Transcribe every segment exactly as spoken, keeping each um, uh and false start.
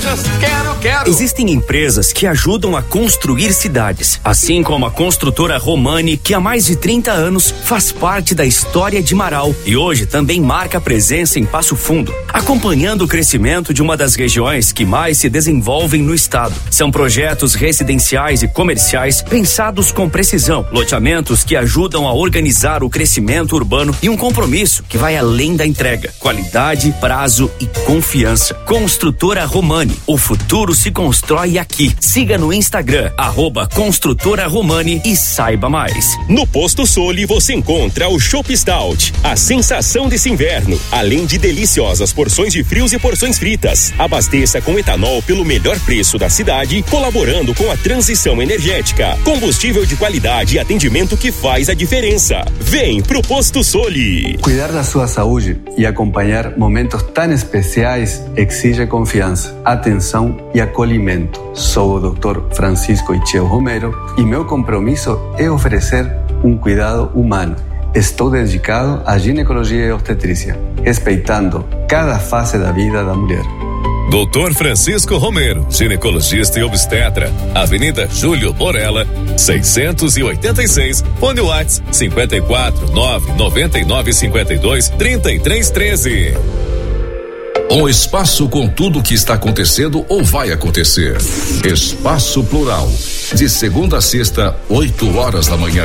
empresas, quero, quero. Existem empresas que ajudam a construir cidades, assim como a construtora Romani, que há mais de trinta anos faz parte da história de Marau e hoje também marca presença em Passo Fundo, acompanhando o crescimento de uma das regiões que mais se desenvolvem no estado. São projetos residenciais e comerciais pensados com precisão, loteamentos que ajudam a organizar o crescimento urbano e um compromisso que vai além da entrega, qualidade, prazo e confiança. Construtora Romani, o futuro se constrói aqui. Siga no Instagram, arroba Construtora Romani e saiba mais. No Posto Soli você encontra o Chopp Stout, a sensação desse inverno, além de deliciosas porções de frios e porções fritas. Abasteça com etanol pelo melhor preço da cidade, colaborando com a transição energética. Combustível de qualidade e atendimento que faz a diferença. Vem pro Posto Soli. Cuidar da sua saúde e acompanhar momentos tão especiais exige confiança, atenção e acolhimento. Sou o doutor Francisco Icheu Romero e meu compromisso é oferecer um cuidado humano. Estou dedicado à ginecologia e obstetrícia, respeitando cada fase da vida da mulher. doutor Francisco Romero, ginecologista e obstetra, Avenida Júlio Borella, seiscentos e oitenta e seis, fone WhatsApp cinquenta e quatro, nove noventa e nove cinquenta e dois, trinta e três treze. Um espaço com tudo o que está acontecendo ou vai acontecer. Espaço Plural, de segunda a sexta, oito horas da manhã.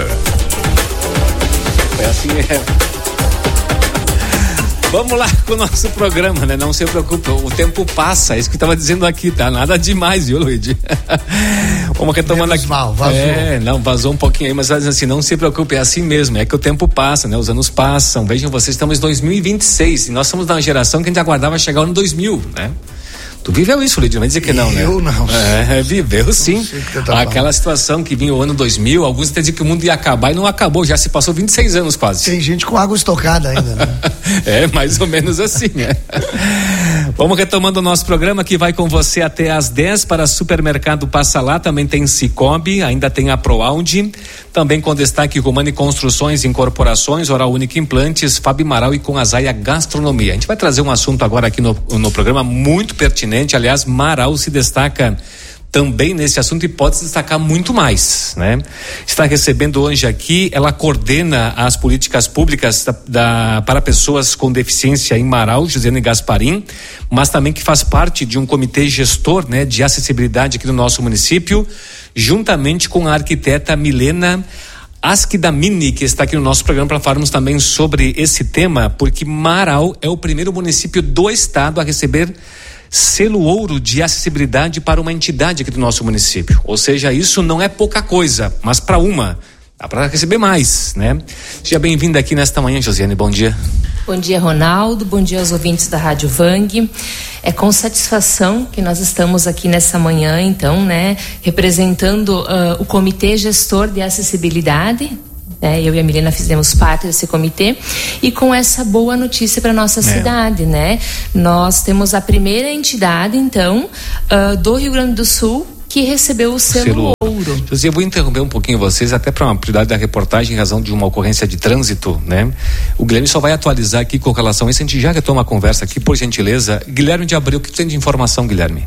É assim mesmo. Vamos lá com o nosso programa, né? Não se preocupe, o tempo passa, é isso que eu tava dizendo aqui, tá? Nada demais, viu, Luigi? Vamos retomando aqui. Mal, vazou. É, não, vazou um pouquinho aí, mas assim, não se preocupe, é assim mesmo, é que o tempo passa, né? Os anos passam, vejam vocês, estamos em dois mil e vinte e seis, e nós somos da geração que a gente aguardava chegar o ano dois mil, né? Tu viveu isso, Lídio? Não vai dizer que não, né? Eu não. É, viveu sim. Aquela situação que vinha o ano dois mil, alguns até diziam que o mundo ia acabar e não acabou, já se passou vinte e seis anos quase. Tem gente com água estocada ainda, né? É, mais ou menos assim, né? Vamos retomando o nosso programa que vai com você até às dez para Supermercado Passa Lá, também tem Cicobi, ainda tem a ProAude, também com destaque Romani Construções e Incorporações, Oral Única Implantes, Fabi Maral e com a Zaia Gastronomia. A gente vai trazer um assunto agora aqui no, no programa muito pertinente. Aliás, Marau se destaca também nesse assunto e pode se destacar muito mais, né? Está recebendo hoje aqui, ela coordena as políticas públicas da, da, para pessoas com deficiência em Marau, Josiane Gasparim, mas também que faz parte de um comitê gestor, né, de acessibilidade aqui no nosso município, juntamente com a arquiteta Milena Askidamini, que está aqui no nosso programa para falarmos também sobre esse tema, porque Marau é o primeiro município do estado a receber selo ouro de acessibilidade para uma entidade aqui do nosso município. Ou seja, isso não é pouca coisa, mas para uma, dá para receber mais, né? Seja bem-vinda aqui nesta manhã, Josiane, bom dia. Bom dia, Ronaldo, bom dia aos ouvintes da Rádio Vang. É com satisfação que nós estamos aqui nessa manhã, então, né, representando uh, o Comitê Gestor de Acessibilidade. É, eu e a Milena fizemos parte desse comitê e com essa boa notícia para nossa é. cidade, né? Nós temos a primeira entidade, então, uh, do Rio Grande do Sul que recebeu o selo, selo ouro. José, eu vou interromper um pouquinho vocês, até para uma prioridade da reportagem em razão de uma ocorrência de trânsito, né? O Guilherme só vai atualizar aqui com relação a isso, a gente já retoma a conversa aqui, por gentileza. Guilherme de Abreu, o que tu tem de informação, Guilherme?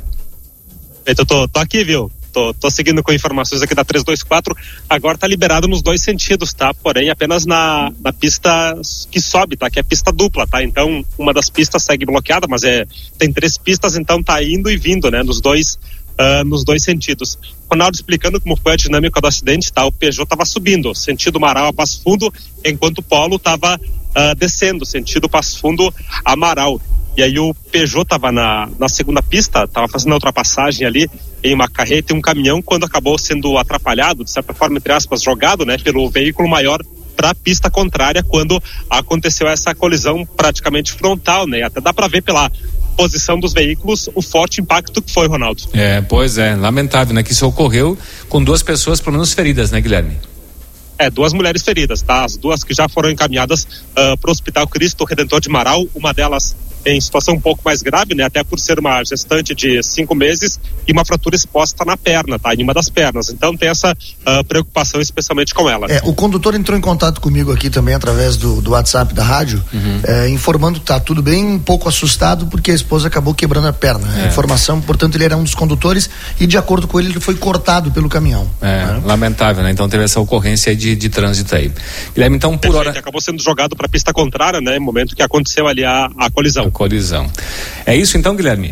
Eu tô, tô aqui, viu? Tô, tô seguindo com informações aqui da trezentos e vinte e quatro, agora tá liberado nos dois sentidos, tá? Porém, apenas na, na pista que sobe, tá? Que é pista dupla, tá? Então, uma das pistas segue bloqueada, mas é, tem três pistas, então tá indo e vindo, né? Nos dois, uh, nos dois sentidos. Ronaldo explicando como foi a dinâmica do acidente, tá? O Peugeot tava subindo, sentido Marau a Passo Fundo, enquanto o Polo tava uh, descendo, sentido Passo Fundo a Marau. E aí o Peugeot estava na, na segunda pista, estava fazendo a ultrapassagem ali em uma carreta e um caminhão, quando acabou sendo atrapalhado, de certa forma, entre aspas, jogado, né, pelo veículo maior para a pista contrária, quando aconteceu essa colisão praticamente frontal, né? Até dá para ver pela posição dos veículos o forte impacto que foi, Ronaldo. É, pois é, lamentável, né, que isso ocorreu com duas pessoas pelo menos feridas, né, Guilherme? É, duas mulheres feridas, tá? As duas que já foram encaminhadas uh, para o Hospital Cristo Redentor de Marau, uma delas em situação um pouco mais grave, né? Até por ser uma gestante de cinco meses e uma fratura exposta na perna, tá? Em uma das pernas. Então tem essa uh, preocupação especialmente com ela. É, o condutor entrou em contato comigo aqui também através do, do WhatsApp da rádio, uhum. é, informando que tá tudo bem, um pouco assustado porque a esposa acabou quebrando a perna. É. A informação, portanto, ele era um dos condutores e, de acordo com ele, ele foi cortado pelo caminhão. É, né? Lamentável, né? Então teve essa ocorrência aí de, de trânsito aí. Guilherme, então por Perfeito, hora... acabou sendo jogado para a pista contrária, né? No momento que aconteceu ali a, a colisão. A colisão. É isso então, Guilherme?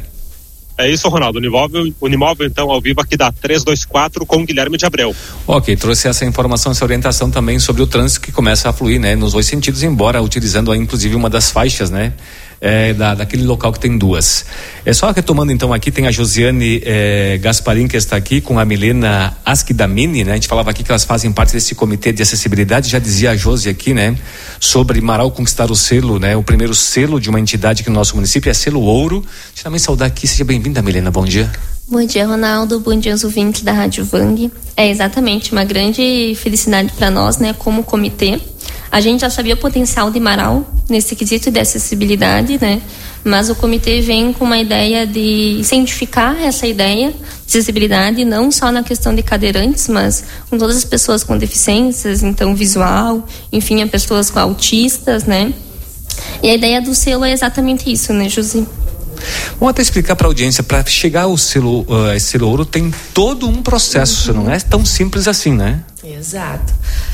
É isso, Ronaldo. Unimóvel, Unimóvel, então, ao vivo aqui da trezentos e vinte e quatro com Guilherme de Abreu. Ok, trouxe essa informação, essa orientação também sobre o trânsito que começa a fluir, né? Nos dois sentidos, embora utilizando inclusive uma das faixas, né? É, da, daquele local que tem duas. É só retomando então aqui, tem a Josiane é, Gasparim que está aqui com a Milena Askidamini, né? A gente falava aqui que elas fazem parte desse comitê de acessibilidade, já dizia a Josi aqui, né? Sobre Marau conquistar o selo, né? O primeiro selo de uma entidade aqui no nosso município é selo ouro. Deixa eu também saudar aqui, seja bem-vinda, Milena, bom dia. Bom dia, Ronaldo, bom dia aos ouvintes da Rádio Vang. É exatamente uma grande felicidade para nós, né? Como comitê. A gente já sabia o potencial de Marau nesse quesito de acessibilidade, né? Mas o comitê vem com uma ideia de incentivar essa ideia de acessibilidade, não só na questão de cadeirantes, mas com todas as pessoas com deficiências, então visual, enfim, as pessoas com autistas, né? E a ideia do selo é exatamente isso, né, Josi? Vamos até explicar para a audiência, para chegar ao selo, uh, selo ouro tem todo um processo, uhum. Não é tão simples assim, né? Exato.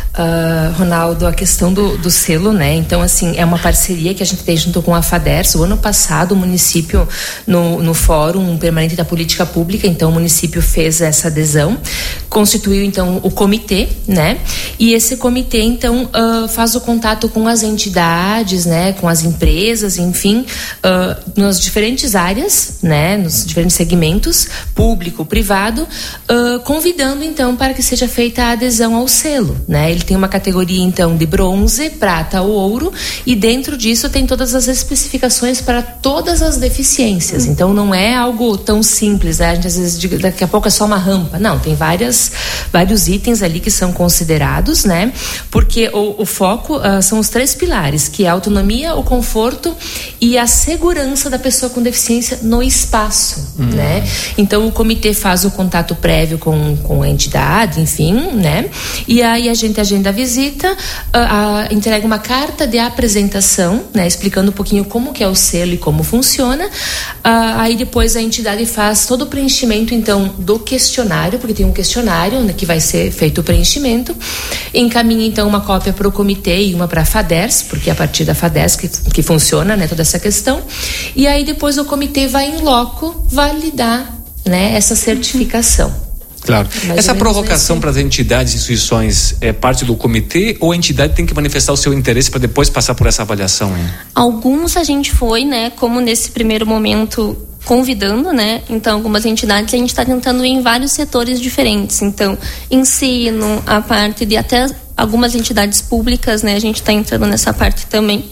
Uh, Ronaldo, a questão do, do selo, né? Então, assim, é uma parceria que a gente tem junto com a FADERS. O ano passado, o município, no, no Fórum Permanente da Política Pública, então o município fez essa adesão, constituiu, então, o comitê, né? E esse comitê, então, uh, faz o contato com as entidades, né? Com as empresas, enfim, uh, nas diferentes áreas, né? Nos diferentes segmentos, público, privado, uh, convidando, então, para que seja feita a adesão ao selo, né? Ele tem uma categoria, então, de bronze, prata ou ouro, e dentro disso tem todas as especificações para todas as deficiências. Então, não é algo tão simples, né? A gente às vezes diz, daqui a pouco é só uma rampa. Não, tem várias, vários itens ali que são considerados, né? Porque o, o foco uh, são os três pilares, que é a autonomia, o conforto e a segurança da pessoa com deficiência no espaço, uhum. né? Então, o comitê faz o contato prévio com, com a entidade, enfim, né? E aí a gente agenda a visita, a, a, entrega uma carta de apresentação, né? Explicando um pouquinho como que é o selo e como funciona. A, aí depois a entidade faz todo o preenchimento, então, do questionário, porque tem um questionário, né, que vai ser feito o preenchimento. Encaminha, então, uma cópia para o comitê e uma para a FADERS, porque é a partir da FADERS que, que funciona, né, toda essa questão. E aí depois o comitê vai em loco validar, né, essa certificação. Claro. Mais Essa provocação para as entidades e instituições é parte do comitê ou a entidade tem que manifestar o seu interesse para depois passar por essa avaliação, hein? Alguns a gente foi, né, como nesse primeiro momento convidando, né? Então, algumas entidades a gente está tentando ir em vários setores diferentes. Então, ensino, a parte de até algumas entidades públicas, né? A gente está entrando nessa parte também.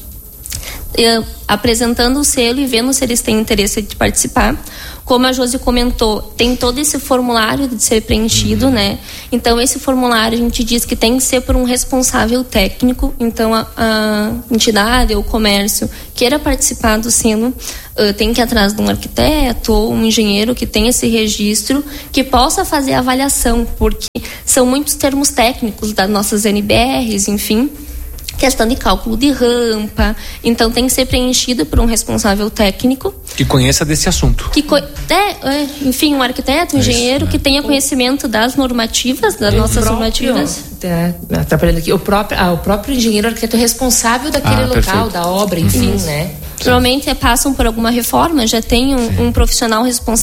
Eu, apresentando o selo e vendo se eles têm interesse de participar. Como a Josi comentou, tem todo esse formulário de ser preenchido, uhum. né? Então, esse formulário a gente diz que tem que ser por um responsável técnico. Então, a, a entidade ou o comércio queira participar do selo, uh, tem que ir atrás de um arquiteto ou um engenheiro que tenha esse registro, que possa fazer a avaliação, porque são muitos termos técnicos das nossas N B Rs, enfim, questão de cálculo de rampa, então tem que ser preenchido por um responsável técnico que conheça desse assunto, que co- é, é, enfim, um arquiteto, um é engenheiro, isso, né? Que tenha conhecimento das normativas, das o nossas próprio, normativas. É, atrapalhando aqui, o próprio, ah, o próprio engenheiro arquiteto responsável daquele ah, local, perfeito. Da obra, enfim, uhum. né? Normalmente passam por alguma reforma, já tem um, um profissional responsável